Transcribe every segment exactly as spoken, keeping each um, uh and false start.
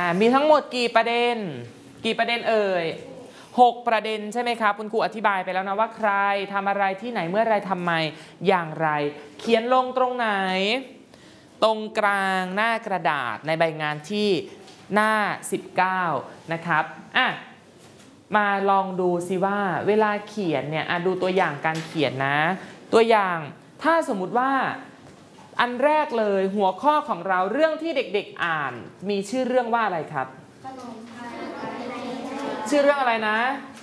มีทั้งหมดกี่ประเด็นกี่ประเด็นเอ่ยหกประเด็นใช่ไหมครับคุณครูอธิบายไปแล้วนะว่าใครทำอะไรที่ไหนเมื่อไรทำไมอย่างไรเขียนลงตรงไหนตรงกลางหน้ากระดาษในใบงานที่หน้าสิบเก้านะครับอ่ะมาลองดูสิว่าเวลาเขียนเนี่ยดูตัวอย่างการเขียนนะตัวอย่างถ้าสมมุติว่าอันแรกเลยหัวข้อของเราเรื่องที่เด็กๆอ่านมีชื่อเรื่องว่าอะไรครับชื่อเรื่องอะไรนะ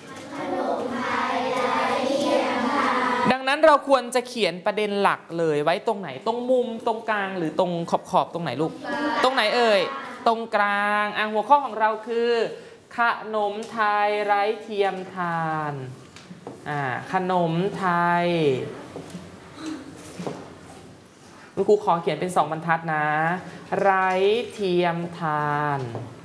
ดังนั้นเราควรจะเขียนประเด็นหลักเลยไว้ตรงไหนตรงมุมตรงกลางหรือตรงขอบขอบตรงไหนลูกตรงไหนเอ่ยตรงกลางอ่ะหัวข้อของเราคือขนมไทยไร้เทียมทานอ่าขนมไทยครูขอเขียนเป็นสองบรรทัดนะไร้เทียมทาน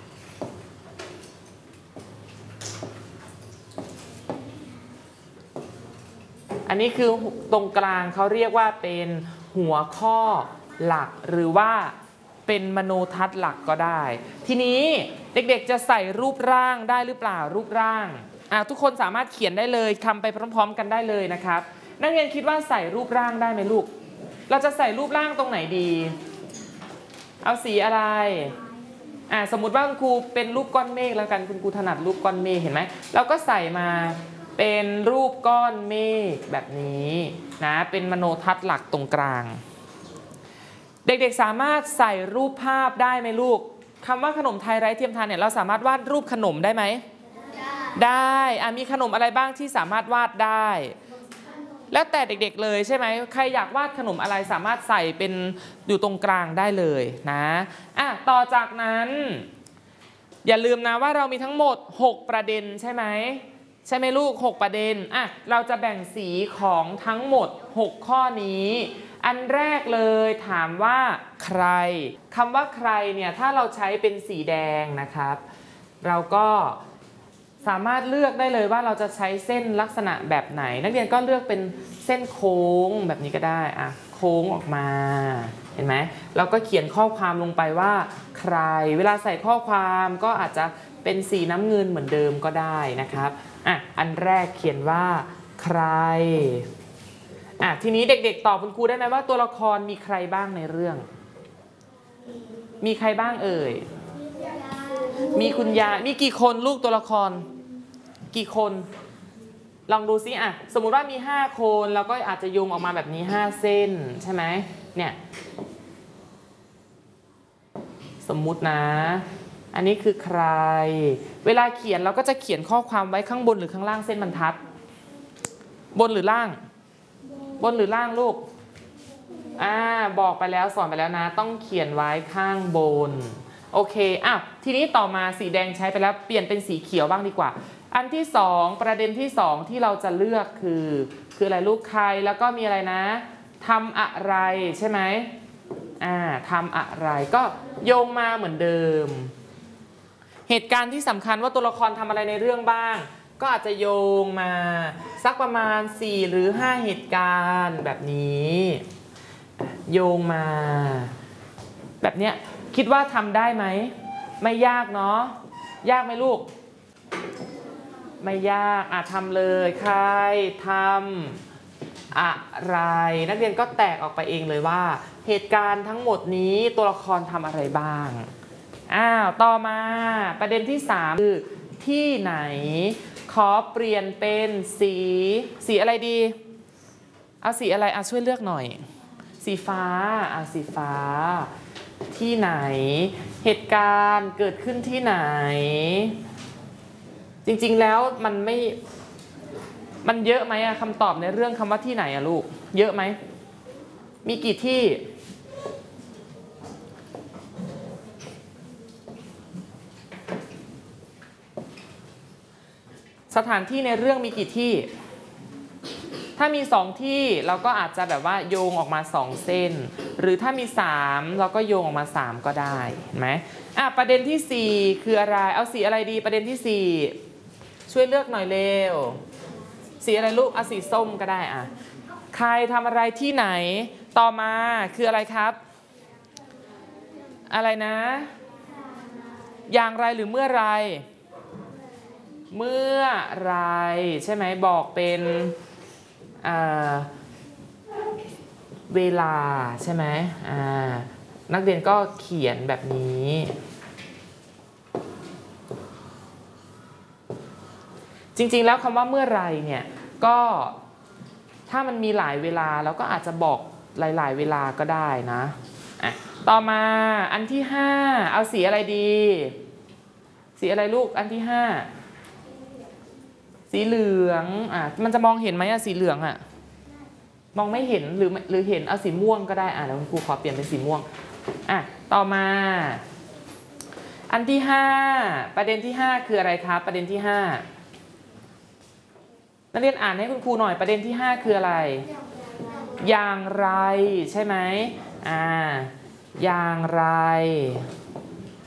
อันนี้คือตรงกลางเขาเรียกว่าเป็นหัวข้อหลักหรือว่าเป็นมโนทัศน์หลักก็ได้ทีนี้เด็กๆจะใส่รูปร่างได้หรือเปล่ารูปร่างอ่ะทุกคนสามารถเขียนได้เลยทำไปพร้อมๆกันได้เลยนะครับนักเรียนคิดว่าใส่รูปร่างได้ไหมลูกเราจะใส่รูปร่างตรงไหนดีเอาสีอะไรอ่ะสมมุติว่าคุณครูเป็นรูปก้อนเมฆแล้วกันคุณครูถนัดรูปก้อนเมฆเห็นไหมเราก็ใส่มาเป็นรูปก้อนเมฆแบบนี้นะเป็นมโนทัศน์หลักตรงกลางเด็กๆสามารถใส่รูปภาพได้ไหมลูกคำว่าขนมไทยไร้เทียมทานเนี่ยเราสามารถวาดรูปขนมได้ไหมได้อ่ะมีขนมอะไรบ้างที่สามารถวาดได้แล้วแต่เด็กๆเลยใช่ไหมใครอยากวาดขนมอะไรสามารถใส่เป็นอยู่ตรงกลางได้เลยนะอ่ะต่อจากนั้นอย่าลืมนะว่าเรามีทั้งหมดหกประเด็นใช่ไหมใช่ไหมลูกหกประเด็นอ่ะเราจะแบ่งสีของทั้งหมดหกข้อนี้อันแรกเลยถามว่าใครคำว่าใครเนี่ยถ้าเราใช้เป็นสีแดงนะครับเราก็สามารถเลือกได้เลยว่าเราจะใช้เส้นลักษณะแบบไหนนักเรียนก็เลือกเป็นเส้นโค้งแบบนี้ก็ได้อ่ะโค้งออกมาเห็นไหมเราก็เขียนข้อความลงไปว่าใครเวลาใส่ข้อความก็อาจจะเป็นสีน้ำเงินเหมือนเดิมก็ได้นะครับอ่ะอันแรกเขียนว่าใครอ่ะทีนี้เด็กๆตอบคุณครูได้ไหมว่าตัวละครมีใครบ้างในเรื่องมีใครบ้างเอ่ยมีคุณยายมีกี่คนลูกตัวละครกี่คนลองดูซิอ่ะสมมุติว่ามีห้าคนแล้วก็อาจจะโยงออกมาแบบนี้ห้าเส้นใช่ไหมเนี่ยสมมุตินะอันนี้คือใครเวลาเขียนเราก็จะเขียนข้อความไว้ข้างบนหรือข้างล่างเส้นบรรทัดบนหรือล่างบนหรือล่างลูกอ่าบอกไปแล้วสอนไปแล้วนะต้องเขียนไว้ข้างบนโอเคอ่ะทีนี้ต่อมาสีแดงใช้ไปแล้วเปลี่ยนเป็นสีเขียวบ้างดีกว่าอันที่สองประเด็นที่สองที่เราจะเลือกคือคืออะไรลูกใครแล้วก็มีอะไรนะทำอะไรใช่ไหมอ่าทำอะไรก็โยงมาเหมือนเดิมเหตุการณ์ที่สำคัญว่าตัวละครทำอะไรในเรื่องบ้างก็อาจจะโยงมาสักประมาณสี่หรือห้าเหตุการณ์แบบนี้โยงมาแบบเนี้ยคิดว่าทำได้ไหมไม่ยากเนาะยากไหมลูกไม่ยากอ่ะทำเลยใครทำอะไรนักเรียนก็แตกออกไปเองเลยว่าเหตุการณ์ทั้งหมดนี้ตัวละครทำอะไรบ้างอ้าวต่อมาประเด็นที่สามคือที่ไหนขอเปลี่ยนเป็นสีสีอะไรดีเอาสีอะไรอ่ะช่วยเลือกหน่อยสีฟ้าอ่ะสีฟ้าที่ไหนเหตุการณ์เกิดขึ้นที่ไหนจริงๆแล้วมันไม่มันเยอะไหมอะคำตอบในเรื่องคำว่าที่ไหนอะลูกเยอะไหมมีกี่ที่สถานที่ในเรื่องมีกี่ที่ถ้ามีสองที่เราก็อาจจะแบบว่าโยงออกมาสองเส้นหรือถ้ามีสามเราก็โยงออกมาสามก็ได้เห็นไหมอ่ะประเด็นที่สี่คืออะไรเอาสีอะไรดีประเด็นที่สี่ช่วยเลือกหน่อยเร็วสีอะไรลูกเอาสีส้มก็ได้อ่ะใครทำอะไรที่ไหนต่อมาคืออะไรครับอะไรนะอย่างไรหรือเมื่อไรเมื่อไรใช่ไหมบอกเป็นเวลาใช่ไหมนักเรียนก็เขียนแบบนี้จริงๆแล้วคำว่าเมื่อไรเนี่ยก็ถ้ามันมีหลายเวลาเราก็อาจจะบอกหลายๆเวลาก็ได้นะอ่ะต่อมาอันที่ห้าเอาสีอะไรดีสีอะไรลูกอันที่ห้าสีเหลืองอ่ะมันจะมองเห็นไหมอะสีเหลืองอะมองไม่เห็นหรือหรือเห็นเอาสีม่วงก็ได้อ่ะแล้วคุณครูขอเปลี่ยนเป็นสีม่วงอ่ะต่อมาอันที่ห้าประเด็นที่ห้าคืออะไรครับประเด็นที่ห้านักเรียนอ่านให้คุณครูหน่อยประเด็นที่ห้าคืออะไรอย่างไรใช่ไหมอ่าอย่างไร